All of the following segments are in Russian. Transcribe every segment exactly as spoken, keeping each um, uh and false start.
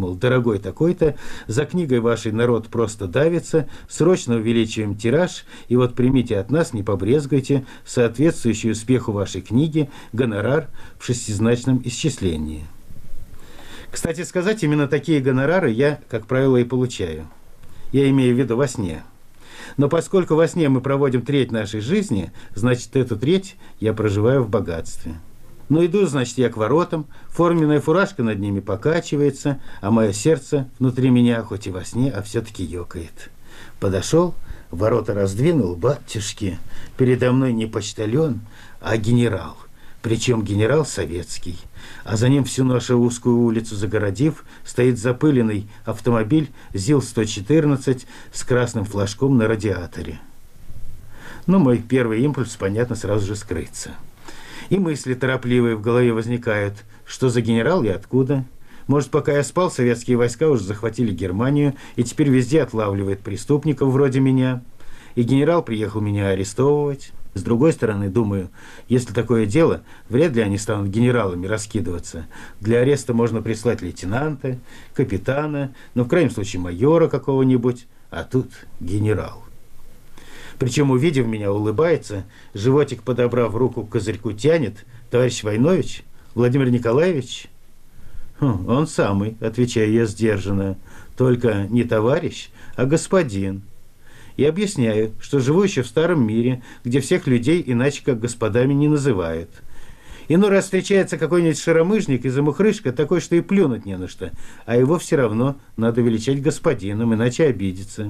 мол, дорогой такой-то, за книгой вашей народ просто давится, срочно увеличиваем тираж, и вот примите от нас, не побрезгуйте, соответствующий успеху вашей книги, гонорар в шестизначном исчислении. Кстати сказать, именно такие гонорары я, как правило, и получаю. Я имею в виду во сне. Но поскольку во сне мы проводим треть нашей жизни, значит, эту треть я проживаю в богатстве. Ну, иду, значит, я к воротам, форменная фуражка над ними покачивается, а мое сердце внутри меня, хоть и во сне, а все-таки ёкает. Подошел, ворота раздвинул, батюшки, передо мной не почтальон, а генерал. Причем генерал советский. А за ним всю нашу узкую улицу загородив, стоит запыленный автомобиль ЗИЛ сто четырнадцать с красным флажком на радиаторе. Ну, мой первый импульс, понятно, сразу же скрыться. И мысли торопливые в голове возникают. Что за генерал и откуда? Может, пока я спал, советские войска уже захватили Германию и теперь везде отлавливает преступников вроде меня. И генерал приехал меня арестовывать. С другой стороны, думаю, если такое дело, вряд ли они станут генералами раскидываться. Для ареста можно прислать лейтенанта, капитана, ну, в крайнем случае, майора какого-нибудь, а тут генерал. Причем, увидев меня, улыбается, животик подобрав руку к козырьку тянет. Товарищ Войнович? Владимир Николаевич? Хм, он самый, отвечаю я сдержанно, только не товарищ, а господин. И объясняю, что живу еще в старом мире, где всех людей иначе как господами не называют. И ну раз встречается какой-нибудь шаромыжник и замухрышка, такой, что и плюнуть не на что, а его все равно надо величать господином, иначе обидится.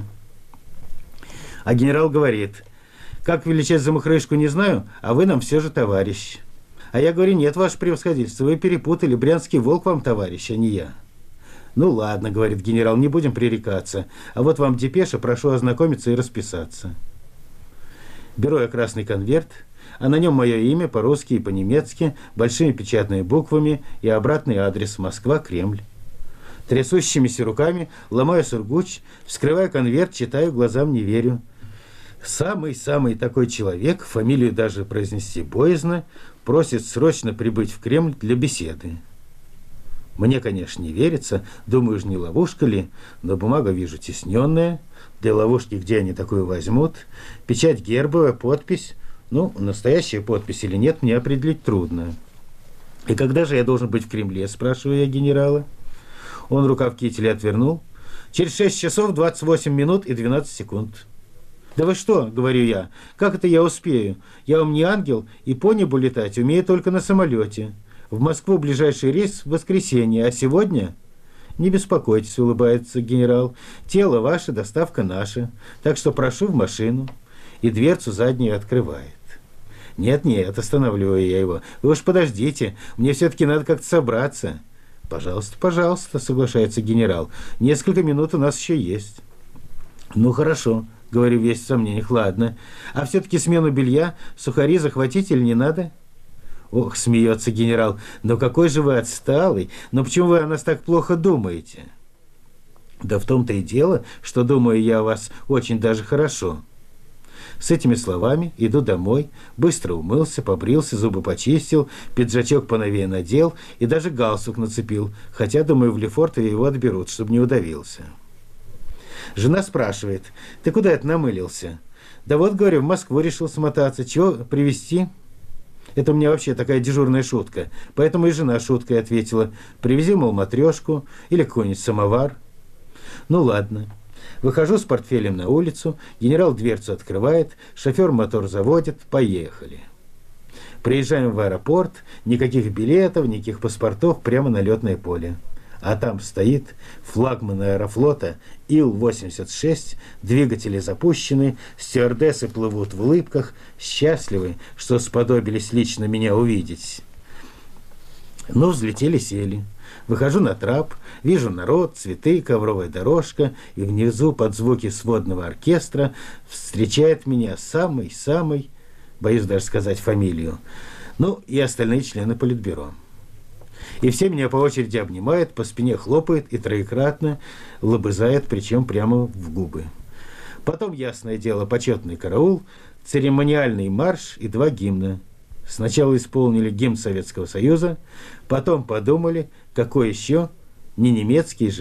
А генерал говорит, как величать замухрышку не знаю, а вы нам все же товарищ. А я говорю, нет, ваше превосходительство, вы перепутали, брянский волк вам товарищ, а не я. Ну ладно, говорит генерал, не будем пререкаться. А вот вам депеша, прошу ознакомиться и расписаться. Беру я красный конверт, а на нем мое имя по-русски и по-немецки, большими печатными буквами и обратный адрес Москва, Кремль. Трясущимися руками ломаю сургуч, вскрываю конверт, читаю, глазам не верю. Самый-самый такой человек, фамилию даже произнести боязно, просит срочно прибыть в Кремль для беседы. Мне, конечно, не верится, думаю, уж не ловушка ли, но бумага вижу тесненная. Для ловушки где они такую возьмут? Печать гербовая, подпись. Ну, настоящая подпись или нет, мне определить трудно. И когда же я должен быть в Кремле, спрашиваю я генерала. Он рукав кителя отвернул. Через шесть часов двадцать восемь минут и двенадцать секунд. Да вы что, говорю я, как это я успею? Я вам не ангел, и по небу летать умею только на самолете. В Москву ближайший рейс в воскресенье, а сегодня... Не беспокойтесь, улыбается генерал. Тело ваше, доставка наша. Так что прошу в машину. И дверцу заднюю открывает. Нет-нет, останавливаю я его. Вы уж подождите, мне все-таки надо как-то собраться. Пожалуйста, пожалуйста, соглашается генерал. Несколько минут у нас еще есть. Ну хорошо, говорю весь в сомнениях, ладно. А все-таки смену белья, сухари захватить или не надо? Ох, смеется генерал, но какой же вы отсталый, но почему вы о нас так плохо думаете? Да в том-то и дело, что думаю я о вас очень даже хорошо. С этими словами иду домой, быстро умылся, побрился, зубы почистил, пиджачок поновее надел и даже галстук нацепил, хотя, думаю, в Лефортове его отберут, чтобы не удавился. Жена спрашивает, ты куда это намылился? Да вот, говорю, в Москву решил смотаться, чего привезти? Это у меня вообще такая дежурная шутка. Поэтому и жена шуткой ответила. Привези, мол, матрешку или какой-нибудь самовар. Ну ладно. Выхожу с портфелем на улицу, генерал дверцу открывает, шофер мотор заводит, поехали. Приезжаем в аэропорт, никаких билетов, никаких паспортов, прямо на летное поле. А там стоит флагман аэрофлота Ил восемьдесят шесть, двигатели запущены, стюардессы плывут в улыбках, счастливы, что сподобились лично меня увидеть. Ну, взлетели, сели. Выхожу на трап, вижу народ, цветы, ковровая дорожка, и внизу под звуки сводного оркестра встречает меня самый-самый, боюсь даже сказать фамилию, ну и остальные члены политбюро. И все меня по очереди обнимают, по спине хлопают и троекратно лобызают, причем прямо в губы. Потом, ясное дело, почетный караул, церемониальный марш и два гимна. Сначала исполнили гимн Советского Союза, потом подумали, какой еще не немецкий же.